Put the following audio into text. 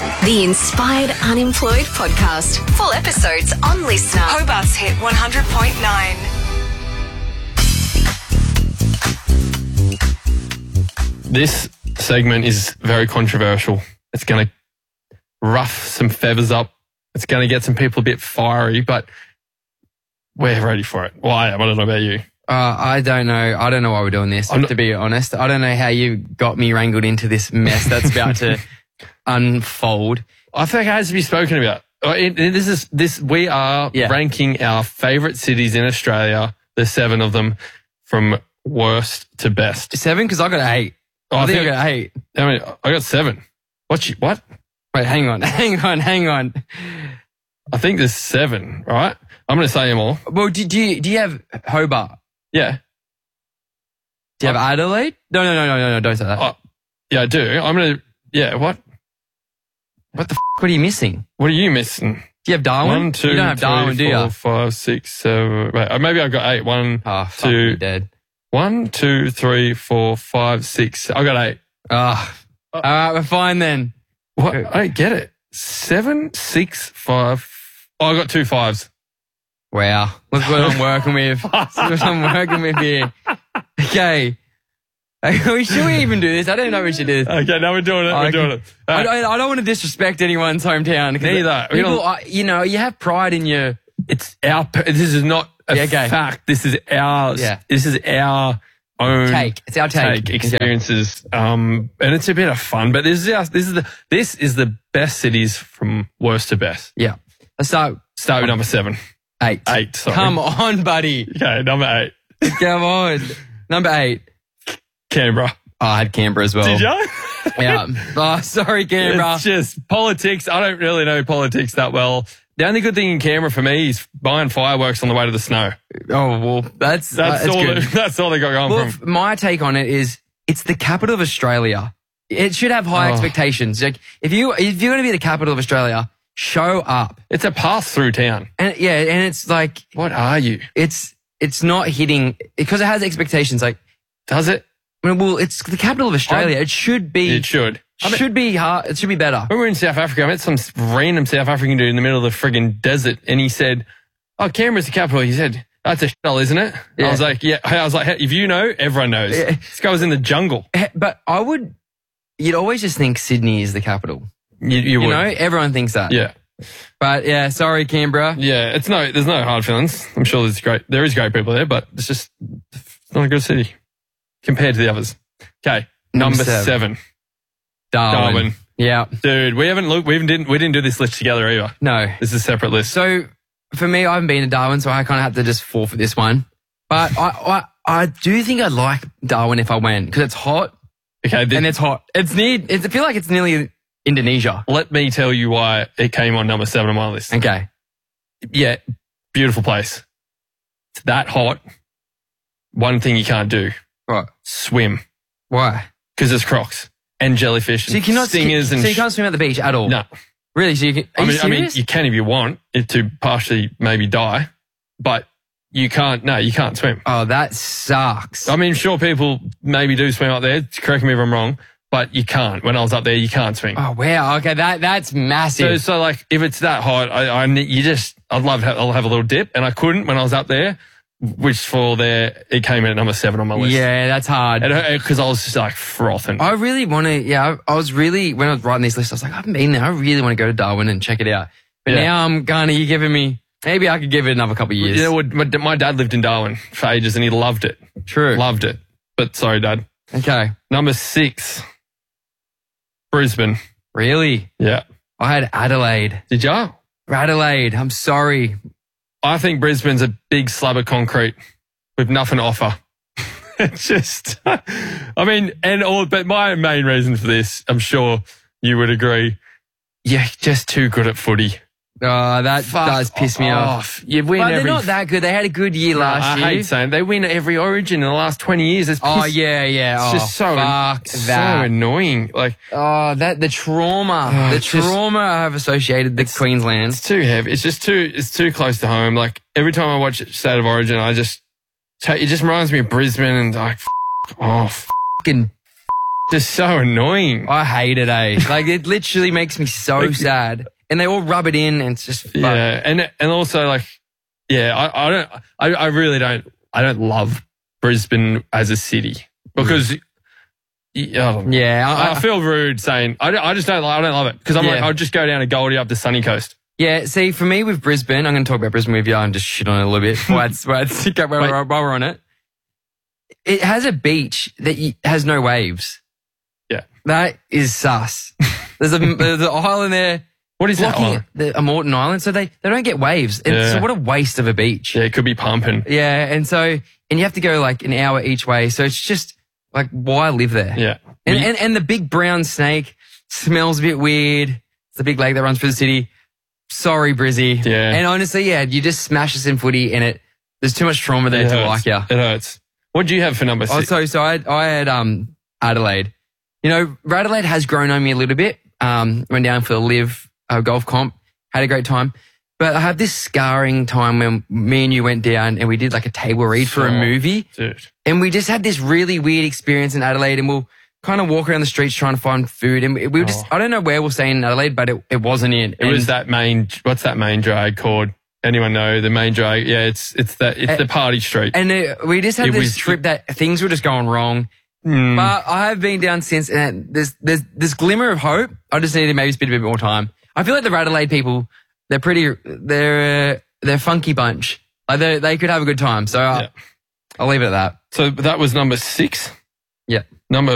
The Inspired Unemployed Podcast. Full episodes on Listener. Hobart's Hit 100.9. This segment is very controversial. It's going to rough some feathers up. It's going to get some people a bit fiery, but we're ready for it. Well, I am. I don't know about you. I don't know. I don't know why we're doing this, to be honest. I don't know how you got me wrangled into this mess that's about to unfold. I think it has to be spoken about. We are ranking our favourite cities in Australia, the 7 of them, from worst to best. 7? Because I got 8. I think I got 8. I mean, I got 7. What? Wait, hang on. I think there's 7, right? I'm going to say them all. Well, do you have Hobart? Yeah. Do you have Adelaide? No, don't say that. Yeah, I do. What? What the what are you missing? What are you missing? Do you have Darwin? 1, 2, you don't have 3, Darwin, 4, do you? 5, 6, 7. Wait, maybe I've got 8. 1, fuck, 2. you're dead. 1, 2, 3, 4, 5, 6. I got 8. All right, we're fine then. What? I don't get it. 7, 6, 5. Oh, I got 2 5s. Wow. Look what I'm working with. Here. Okay. Should we even do this? I don't know if we should do this. Okay, now we're doing it. We're doing it. I don't want to disrespect anyone's hometown. Neither. People, you have pride in your... This is not a fact. This is ours. Yeah. This is our own take. It's our take. Experiences. And it's a bit of fun, but this is the best cities from worst to best. Yeah. Let's start with number 7. 8. 8, sorry. Come on, buddy. Okay, number 8. Come on. Number 8. Canberra. Oh, I had Canberra as well. Did you? Yeah. Oh, sorry, Canberra. It's just politics. I don't really know politics that well. The only good thing in Canberra for me is buying fireworks on the way to the snow. Oh, well, that's all. good. That's all they got going from. My take on it is it's the capital of Australia. It should have high expectations. Like if you're going to be the capital of Australia, show up. It's a pass-through town. And it's like, what are you? It's not hitting because it has expectations. Like, does it? Well, it's the capital of Australia. It should be. It should. Should be hard. It should be better. When we were in South Africa, I met some random South African dude in the middle of the friggin' desert, and he said, "Oh, Canberra's the capital." He said, "That's a shithole, isn't it?" Yeah. I was like, "Yeah." I was like, hey, "If you know, everyone knows." Yeah. This guy was in the jungle. But you'd always just think Sydney is the capital. You would. know, everyone thinks that. Yeah. But yeah, sorry, Canberra. Yeah, there's no hard feelings. I'm sure there is great people there, but it's not a good city compared to the others. Okay, number 7. Darwin. Yeah. Dude, we didn't do this list together either. No. This is a separate list. So for me, I haven't been to Darwin, so I kind of have to just forfeit this one. But I do think I'd like Darwin if I went because it's hot. Okay. And it's hot. I feel like it's nearly Indonesia. Let me tell you why it came on number 7 on my list. Okay. Yeah. Beautiful place. It's that hot. One thing you can't do. What? Swim. Why? Because there's crocs and jellyfish and stingers. So you can't swim at the beach at all? No. Really? So you can, I mean, you can if you want it to partially maybe die, but you can't. No, you can't swim. Oh, that sucks. I mean, sure, people maybe do swim up there. Correct me if I'm wrong, but you can't. When I was up there, you can't swim. Oh wow. Okay, that's massive. So like, if it's that hot, I'll have a little dip, and I couldn't when I was up there. Which it came in at number 7 on my list. Yeah, that's hard. Because I was just like frothing. I really want to, when I was writing this list, I was like, I haven't been there. I really want to go to Darwin and check it out. But now you're giving me, maybe I could give it another couple of years. Yeah, my dad lived in Darwin for ages and he loved it. True. Loved it. But sorry, Dad. Okay. Number 6, Brisbane. Really? Yeah. I had Adelaide. Did you? Adelaide. I'm sorry. I think Brisbane's a big slab of concrete with nothing to offer. It's just, but my main reason for this, I'm sure you would agree, you're just too good at footy. Oh, that does piss me off. You win they're not that good. They had a good year last year. I hate saying they win every Origin in the last 20 years. Yeah. It's just so annoying. Like, the trauma, I have associated with Queensland. It's too heavy. It's too close to home. Like every time I watch State of Origin, it just reminds me of Brisbane and like, fucking just so annoying. I hate it, eh? Like, it literally makes me so sad. And they all rub it in, and it's just fun. Yeah, and also like, yeah, I really don't love Brisbane as a city because I feel rude saying I just don't love it because I'm like, I'll just go down to Goldie up to Sunny Coast. Yeah, see, for me with Brisbane, I'm going to talk about Brisbane with you and just shit on it a little bit while we're on it. It has a beach that has no waves. Yeah, that is sus. There's an island there. What is that island? A Morton Island. So they don't get waves. So what a waste of a beach. Yeah, it could be pumping. Yeah, and you have to go like an hour each way. So it's just like, why live there? Yeah. And the big brown snake smells a bit weird. It's the big lake that runs through the city. Sorry, Brizzy. Yeah. And honestly, you just smash us in footy and there's too much trauma there to like you. It hurts. What do you have for number 6? So I had Adelaide. You know, Adelaide has grown on me a little bit. Went down for the live golf comp. Had a great time. But I have this scarring time when me and you went down and we did like a table read for a movie. Dude. And we just had this really weird experience in Adelaide, and we'll kind of walk around the streets trying to find food. And we were just, I don't know where we're staying in Adelaide, but it wasn't in. It was what's that main drag called? Anyone know the main drag? Yeah, it's the party street. And we just had this trip that things were just going wrong. But I have been down since, and there's this glimmer of hope. I just need to maybe spend a bit more time. I feel like the Adelaide people, they're a funky bunch. Like they could have a good time. So I'll leave it at that. So that was number 6. Yeah. Number